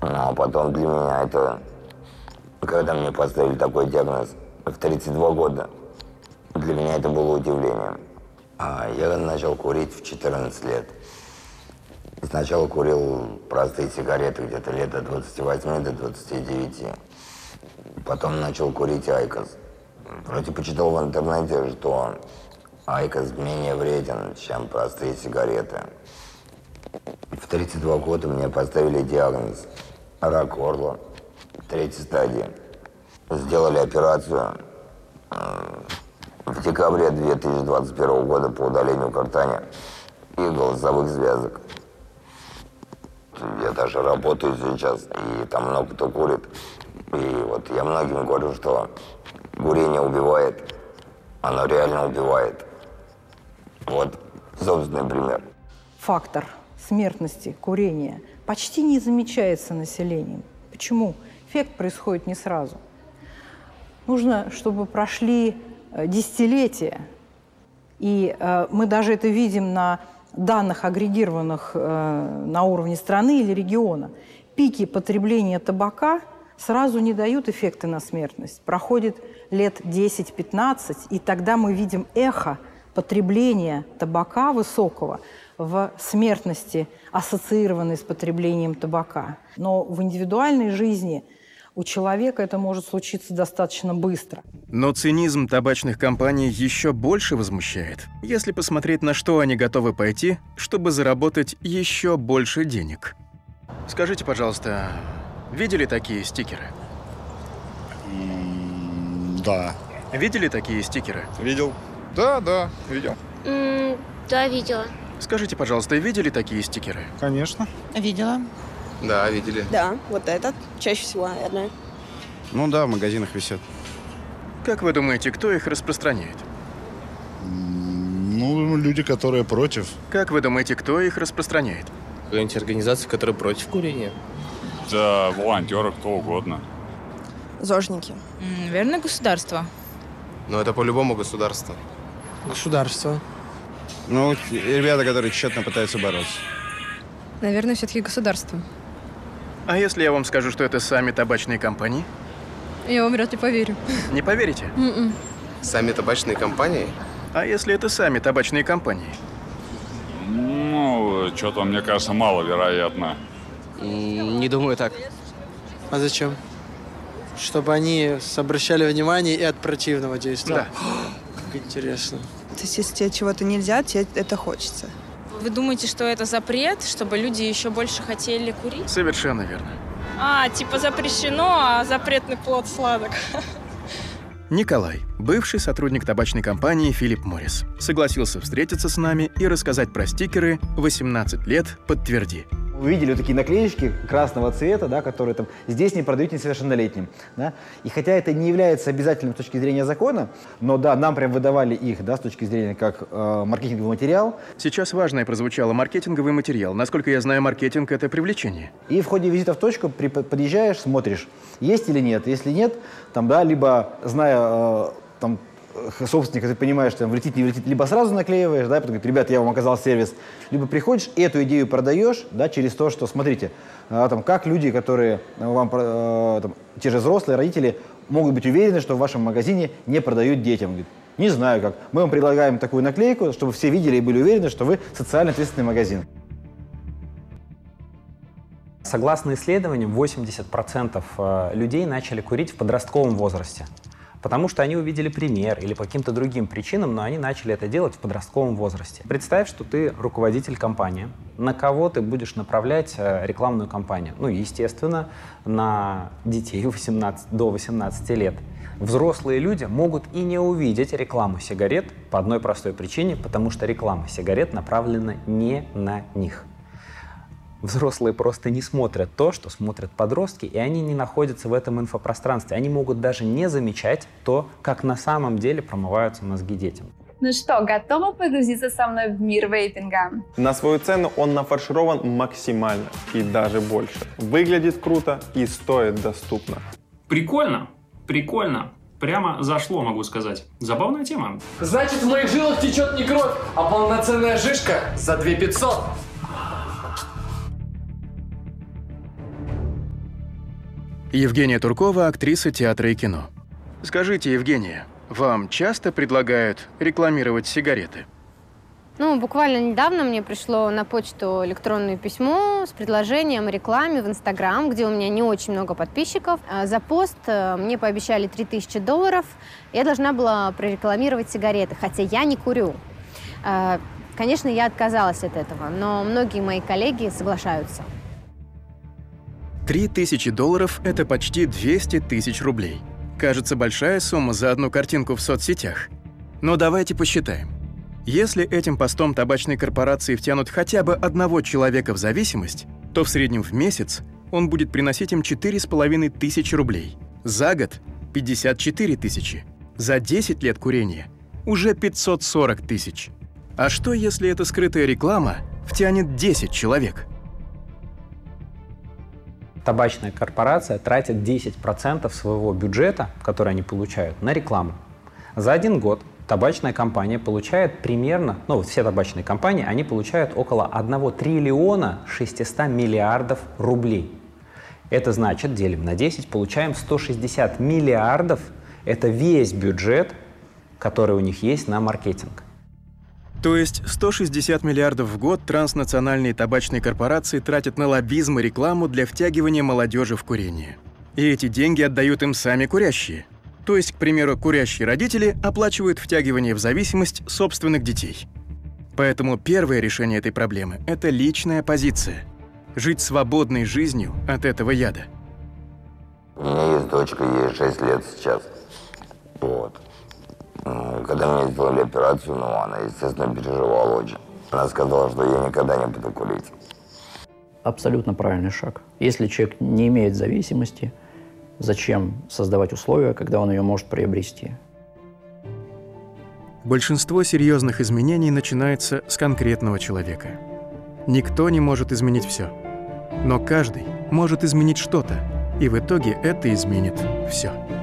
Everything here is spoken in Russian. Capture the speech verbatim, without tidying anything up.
Но потом для меня это, когда мне поставили такой диагноз в тридцать два года, для меня это было удивлением. А я начал курить в четырнадцать лет. Сначала курил простые сигареты где-то лет до двадцати восьми, до двадцати девяти. Потом начал курить айкос. Вроде почитал в интернете, что айкос менее вреден, чем простые сигареты. В тридцать два года мне поставили диагноз рак горла третьей стадии. Сделали операцию в декабре две тысячи двадцать первого года по удалению гортани и голосовых связок. Я даже работаю сейчас, и там много кто курит. И вот я многим говорю, что курение убивает, оно реально убивает. Вот собственный пример. Фактор смертности курения почти не замечается населением. Почему? Эффект происходит не сразу. Нужно, чтобы прошли десятилетия, и э, мы даже это видим на данных, агрегированных э, на уровне страны или региона. Пики потребления табака сразу не дают эффекта на смертность. Проходит лет десять-пятнадцать, и тогда мы видим эхо потребления табака высокого в смертности, ассоциированной с потреблением табака. Но в индивидуальной жизни у человека это может случиться достаточно быстро. Но цинизм табачных компаний еще больше возмущает, если посмотреть, на что они готовы пойти, чтобы заработать еще больше денег. Скажите, пожалуйста, видели такие стикеры? Mm, да. Видели такие стикеры? Видел. Да, да, видел. Mm, да, видела. Скажите, пожалуйста, видели такие стикеры? Конечно. Видела. Да, видели. Да, вот этот. Чаще всего, наверное. Ну да, в магазинах висят. Как вы думаете, кто их распространяет? Ну, люди, которые против. Как вы думаете, кто их распространяет? Какие-нибудь организации, которые против курения? Да, волонтеры, кто угодно. Зожники. Наверное, государство. Но это по-любому государство. Государство. Ну, ребята, которые тщетно пытаются бороться. Наверное, все-таки государство. А если я вам скажу, что это сами табачные компании? Я вам вряд ли поверю. Не поверите? Mm-mm. Сами табачные компании? А если это сами табачные компании? Ну, что-то, мне кажется, маловероятно. Не думаю так. А зачем? Чтобы они обращали внимание и от противного действия. Да. Как интересно. То есть, если тебе чего-то нельзя, тебе это хочется. Вы думаете, что это запрет, чтобы люди еще больше хотели курить? Совершенно верно. А, типа запрещено, а запретный плод сладок. Николай, бывший сотрудник табачной компании «Филипп Моррис», согласился встретиться с нами и рассказать про стикеры «восемнадцать лет, подтверди». Увидели вот такие наклеечки красного цвета, да, которые там здесь не продают несовершеннолетним. Да? И хотя это не является обязательным с точки зрения закона, но да, нам прям выдавали их, да, с точки зрения как э, маркетинговый материал. Сейчас важное прозвучало: маркетинговый материал. Насколько я знаю, маркетинг – это привлечение. И в ходе визита в точку при, подъезжаешь, смотришь, есть или нет. Если нет, там, да, либо зная э, там, собственника, ты понимаешь, там, влетит, не влетит, либо сразу наклеиваешь, да, потом говорит: ребят, я вам оказал сервис, либо приходишь, эту идею продаешь, да, через то, что, смотрите, а, там, как люди, которые вам, а, там, те же взрослые, родители, могут быть уверены, что в вашем магазине не продают детям. Говорит: не знаю как. Мы вам предлагаем такую наклейку, чтобы все видели и были уверены, что вы социально ответственный магазин. Согласно исследованиям, восемьдесят процентов людей начали курить в подростковом возрасте. Потому что они увидели пример или по каким-то другим причинам, но они начали это делать в подростковом возрасте. Представь, что ты руководитель компании. На кого ты будешь направлять рекламную кампанию? Ну, естественно, на детей восемнадцати, до восемнадцати лет. Взрослые люди могут и не увидеть рекламу сигарет по одной простой причине, потому что реклама сигарет направлена не на них. Взрослые просто не смотрят то, что смотрят подростки, и они не находятся в этом инфопространстве. Они могут даже не замечать то, как на самом деле промываются мозги детям. Ну что, готова погрузиться со мной в мир вейпинга? На свою цену он нафарширован максимально и даже больше. Выглядит круто и стоит доступно. Прикольно, прикольно. Прямо зашло, могу сказать. Забавная тема. Значит, в моих жилах течет не кровь, а полноценная жишка за две тысячи пятьсот. Евгения Туркова, актриса театра и кино. Скажите, Евгения, вам часто предлагают рекламировать сигареты? Ну, буквально недавно мне пришло на почту электронное письмо с предложением о рекламе в Инстаграм, где у меня не очень много подписчиков. За пост мне пообещали три тысячи долларов. Я должна была прорекламировать сигареты, хотя я не курю. Конечно, я отказалась от этого, но многие мои коллеги соглашаются. Три тысячи долларов – это почти двести тысяч рублей. Кажется, большая сумма за одну картинку в соцсетях. Но давайте посчитаем. Если этим постом табачной корпорации втянут хотя бы одного человека в зависимость, то в среднем в месяц он будет приносить им четыре с половиной тысячи рублей. За год – пятьдесят четыре тысячи. За десять лет курения – уже пятьсот сорок тысяч. А что, если эта скрытая реклама втянет десять человек? Табачная корпорация тратит десять процентов своего бюджета, который они получают, на рекламу. За один год табачная компания получает примерно, ну вот все табачные компании, они получают около одного триллиона шестисот миллиардов рублей. Это значит, делим на десять, получаем сто шестьдесят миллиардов. Это весь бюджет, который у них есть на маркетинг. То есть сто шестьдесят миллиардов в год транснациональные табачные корпорации тратят на лоббизм и рекламу для втягивания молодежи в курение. И эти деньги отдают им сами курящие. То есть, к примеру, курящие родители оплачивают втягивание в зависимость собственных детей. Поэтому первое решение этой проблемы – это личная позиция. Жить свободной жизнью от этого яда. У меня есть дочка, ей шесть лет сейчас. Вот. Когда мне сделали операцию, ну, она, естественно, переживала очень. Она сказала, что я никогда не буду курить. Абсолютно правильный шаг. Если человек не имеет зависимости, зачем создавать условия, когда он ее может приобрести? Большинство серьезных изменений начинается с конкретного человека. Никто не может изменить все. Но каждый может изменить что-то, и в итоге это изменит все.